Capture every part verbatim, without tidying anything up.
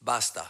Basta.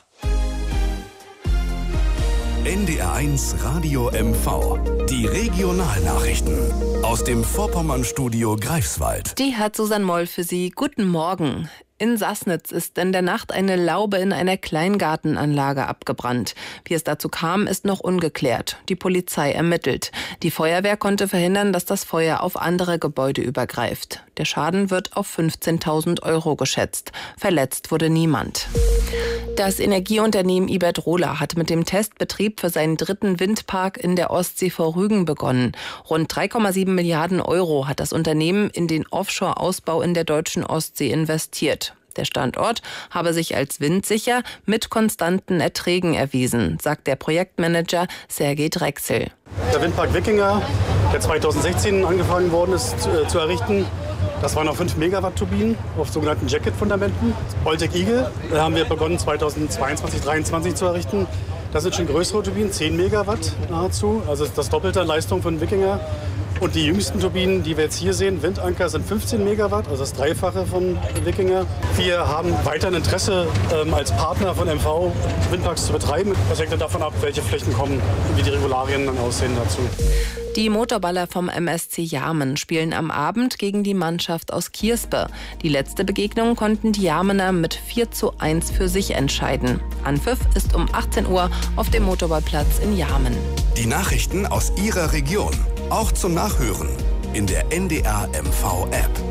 N D R eins Radio M V. Die Regionalnachrichten aus dem Vorpommernstudio Greifswald. Die hat Susanne Moll für Sie. Guten Morgen. In Sassnitz ist in der Nacht eine Laube in einer Kleingartenanlage abgebrannt. Wie es dazu kam, ist noch ungeklärt. Die Polizei ermittelt. Die Feuerwehr konnte verhindern, dass das Feuer auf andere Gebäude übergreift. Der Schaden wird auf fünfzehntausend Euro geschätzt. Verletzt wurde niemand. Das Energieunternehmen Iberdrola hat mit dem Testbetrieb für seinen dritten Windpark in der Ostsee vor Rügen begonnen. Rund drei Komma sieben Milliarden Euro hat das Unternehmen in den Offshore-Ausbau in der deutschen Ostsee investiert. Der Standort habe sich als windsicher mit konstanten Erträgen erwiesen, sagt der Projektmanager Sergei Drechsel. Der Windpark Wikinger, der zweitausendsechzehn angefangen worden ist zu, äh, zu errichten, das waren noch fünf Megawatt Turbinen auf sogenannten Jacket-Fundamenten. Baltic Eagle, da haben wir begonnen zweitausendzweiundzwanzig, dreiundzwanzig zu errichten. Das sind schon größere Turbinen, zehn Megawatt nahezu, also das Doppelte an Leistung von Wikinger. Und die jüngsten Turbinen, die wir jetzt hier sehen, Windanker, sind fünfzehn Megawatt, also das Dreifache von Wikinger. Wir haben weiterhin Interesse, ähm, als Partner von M V Windparks zu betreiben. Das hängt dann davon ab, welche Flächen kommen, wie die Regularien dann aussehen dazu. Die Motorballer vom M S C Jarmen spielen am Abend gegen die Mannschaft aus Kierspe. Die letzte Begegnung konnten die Jarmener mit vier zu eins für sich entscheiden. Anpfiff ist um achtzehn Uhr auf dem Motorballplatz in Jarmen. Die Nachrichten aus Ihrer Region, auch zum Nachhören in der N D R M V App.